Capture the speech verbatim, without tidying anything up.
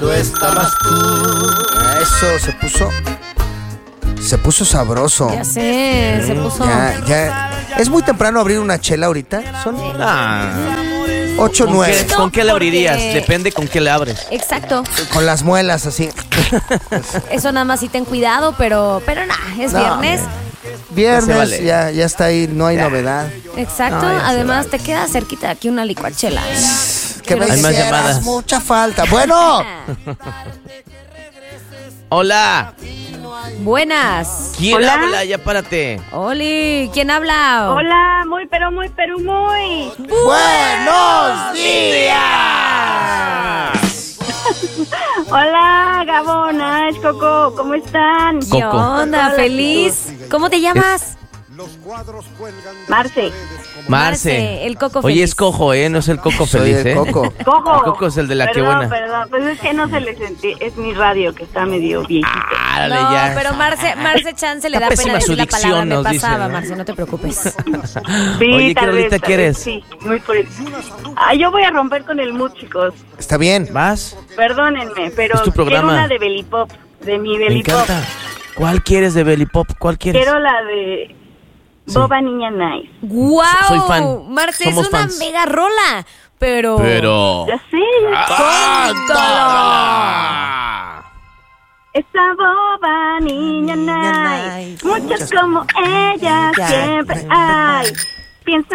Tú estabas tú. Eso, se puso... Se puso sabroso. Ya sé, se puso... Ya, ya. Es muy temprano abrir una chela ahorita. Son Ah, ocho, ¿con nueve. qué, ¿Con qué le abrirías? porque- Depende con qué le abres. Exacto. Con las muelas así. Eso nada más sí ten cuidado, pero, pero nada, es No, viernes. Viernes, No se vale. ya, ya está ahí, no hay novedad. Exacto. No, ya se Además, te queda cerquita de aquí una licuachela. ¿eh? Que me Pero- Hay más hicieras llamadas. mucha falta. Bueno, Hola. Buenas. ¿Quién Hola. habla? Ya párate. Oli, ¿quién habla? Hola, muy, pero muy, pero muy. buenos días. Hola, Gabona, es Coco, ¿cómo están? ¿Qué Coco. onda? Hola, Feliz. ¿Cómo te llamas? Marce. Marce. el Coco Oye, feliz. es Cojo, ¿eh? No es el Coco Soy feliz, el ¿eh? Coco. Coco. El Coco es el de la que perdón, buena. Perdón, pues es que no se le sentí, es mi radio que está medio viejito. Ah, dale, No, ya. pero Marce, Marce Chance le Está da pena pésima decir su la dicción, palabra. Me nos dicen, pasaba, ¿no? Marce, no te preocupes. Sí, Oye, tal Carolita, vez, tal ¿qué vez, eres? Sí, muy por Ah, yo voy a romper con el mood, chicos. Está bien. ¿Vas? Perdónenme, pero Es tu quiero programa. una de Belly Pop, de mi Me Belly Pop. encanta. ¿Cuál quieres de Belly Pop? ¿Cuál quieres? Quiero la de Sí. Boba Niña Nice. ¡Guau! Soy fan. Marce, Somos es una fans. mega rola. Pero... Pero... Ya sé, ya sé. ¡Cántala! Esta boba niña Niña nice, nice. muchas como ella Ya. siempre hay. Piensa